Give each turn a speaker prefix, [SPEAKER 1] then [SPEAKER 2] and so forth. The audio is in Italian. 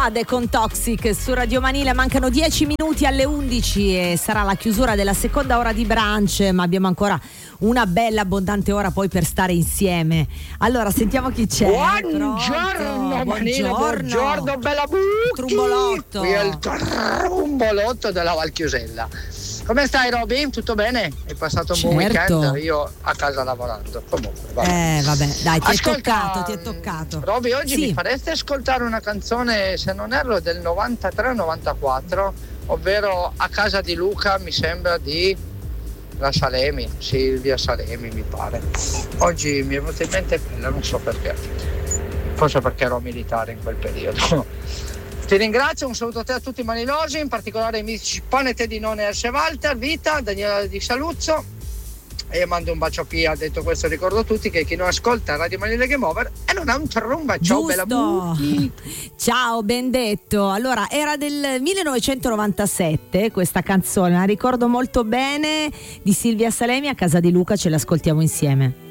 [SPEAKER 1] Con Toxic su Radio Manila. Mancano 10 minuti alle 11 e sarà la chiusura della seconda ora di brunch, ma abbiamo ancora una bella abbondante ora poi per stare insieme. Allora sentiamo chi c'è.
[SPEAKER 2] Buongiorno Manila, buongiorno bella Bucchi.
[SPEAKER 1] Trumbolotto.
[SPEAKER 2] Qui è il Trumbolotto della Val Chiusella. Come stai Roby? Tutto bene? Hai passato un buon weekend? Io a casa lavorando. Comunque, vabbè.
[SPEAKER 1] Dai, ti
[SPEAKER 2] Ascolta,
[SPEAKER 1] è toccato.
[SPEAKER 2] Roby, oggi
[SPEAKER 1] sì.
[SPEAKER 2] mi faresti ascoltare una canzone, se non erro, del 93-94, ovvero A casa di Luca, mi sembra di la Salemi, Silvia Salemi mi pare. Oggi mi è venuta in mente quella, non so perché. Forse perché ero militare in quel periodo. Ti ringrazio, un saluto a te e a tutti i manilosi, in particolare ai amici Panete di None Erse Walter, Vita, Daniela di Saluzzo, e io mando un bacio a Pia. Detto questo ricordo a tutti che chi non ascolta Radio Manila Game Over e non ha un tromba. Ciao bella Bucchi.
[SPEAKER 1] Ciao, ben detto. Allora, era del 1997 questa canzone, la ricordo molto bene, di Silvia Salemi. A casa di Luca, ce l'ascoltiamo insieme.